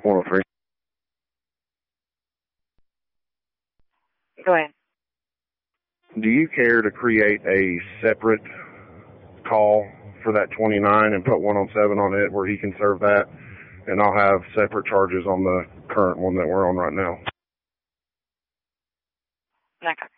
103. Go ahead. Do you care to create a separate call for that 29 and put 107 on it where he can serve that, and I'll have separate charges on the current one that we're on right now? Okay.